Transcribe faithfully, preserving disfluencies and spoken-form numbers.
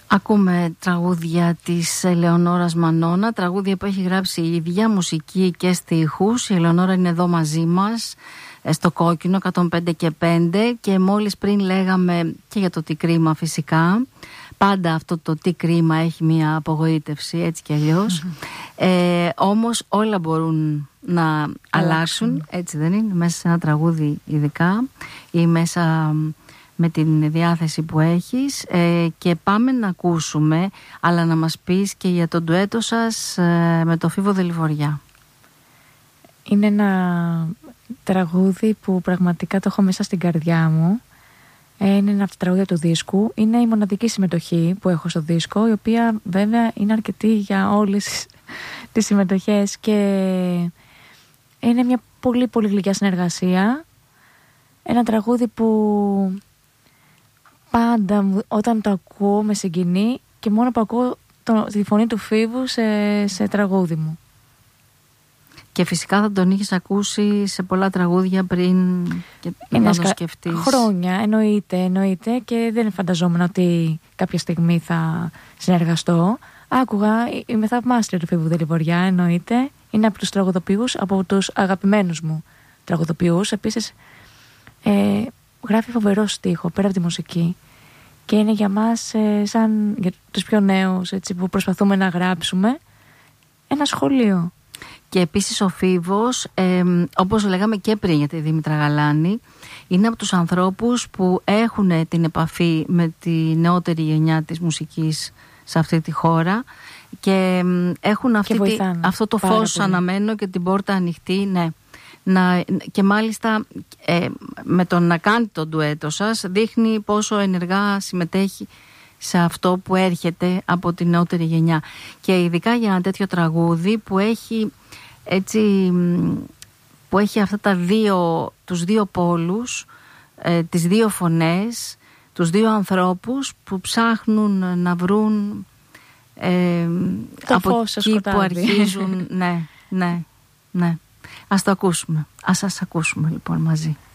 Ακούμε τραγούδια της Ελεονόρας Μανώνα, τραγούδια που έχει γράψει η ίδια, μουσική και στίχους. Η Ελεονόρα είναι εδώ μαζί μας στο Κόκκινο εκατόν πέντε και πέντε και μόλις πριν λέγαμε και για το τι κρίμα φυσικά. Πάντα αυτό το τι κρίμα έχει μια απογοήτευση, έτσι κι αλλιώς. Mm-hmm. Ε, όμως όλα μπορούν να αλλάξουν, αλλάξουν, έτσι δεν είναι, μέσα σε ένα τραγούδι ειδικά ή μέσα με την διάθεση που έχεις. Ε, και πάμε να ακούσουμε, αλλά να μας πεις και για το ντουέτο σας ε, με το Φίβο Δελιβοριά. Είναι ένα τραγούδι που πραγματικά το έχω μέσα στην καρδιά μου. Είναι ένα από τα τραγούδια του δίσκου. Είναι η μοναδική συμμετοχή που έχω στο δίσκο, η οποία βέβαια είναι αρκετή για όλες τις συμμετοχές και είναι μια πολύ πολύ γλυκιά συνεργασία. Ένα τραγούδι που πάντα όταν το ακούω με συγκινεί και μόνο που ακούω το, τη φωνή του Φίβου σε, σε τραγούδι μου. Και φυσικά θα τον είχες ακούσει σε πολλά τραγούδια πριν και να το σκεφτείς. Χρόνια, εννοείται, εννοείται και δεν φανταζόμουν ότι κάποια στιγμή θα συνεργαστώ. Άκουγα, είμαι θαυμάστρια του Φίβου Δελιβοριά, εννοείται. Είναι από τους τραγουδοποιούς, από τους αγαπημένους μου τραγουδοποιούς. Επίσης, ε, γράφει φοβερό στίχο πέρα από τη μουσική. Και είναι για μας, ε, σαν για τους πιο νέους, έτσι, που προσπαθούμε να γράψουμε, ένα σχολείο. Και επίσης ο Φίβος, ε, όπως λέγαμε και πριν για τη Δήμητρα Γαλάνη, είναι από τους ανθρώπους που έχουν την επαφή με τη νεότερη γενιά της μουσικής σε αυτή τη χώρα και έχουν αυτή και τη, αυτό το φως πολύ αναμένο και την πόρτα ανοιχτή, ναι. Να, και μάλιστα ε, με το να κάνει το ντουέτο σας δείχνει πόσο ενεργά συμμετέχει σε αυτό που έρχεται από την νεότερη γενιά. Και ειδικά για ένα τέτοιο τραγούδι που έχει έτσι, που έχει αυτά τα δύο, τους δύο πόλους, ε, τις δύο φωνές, τους δύο ανθρώπους που ψάχνουν να βρουν ε, από εκεί που αρχίζουν. Ναι, ναι, ναι. Ας το ακούσουμε. Ας σας ακούσουμε λοιπόν μαζί.